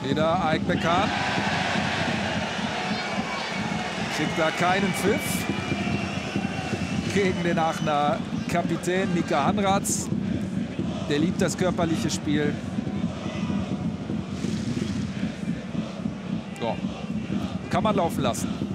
Wieder Aik Bekan. Kriegt da keinen Pfiff gegen den Aachener Kapitän Mika Hanratz. Der liebt das körperliche Spiel. So. Kann man laufen lassen.